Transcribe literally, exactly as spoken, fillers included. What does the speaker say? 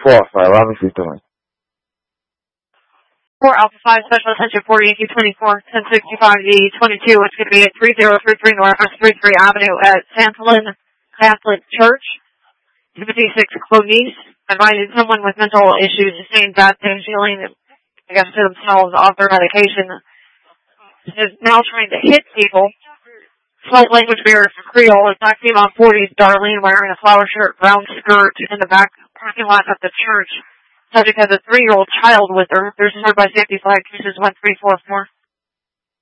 four five, obviously doing. four Alpha five, special attention forty Yankee twenty-four, ten sixty-five D twenty-two. It's going to be at three zero three three Northwest thirty-three Avenue at Santalin Catholic Church, fifty-six Clovis. Advising someone with mental issues, saying bad things, yelling, I guess, to themselves off their medication, is now trying to hit people. Slight language barrier for Creole. It's black female forties, Darlene, wearing a flower shirt, brown skirt in the back parking lot of the church. Subject has a three-year-old child with her. There's a by safety flag, cases one three four four.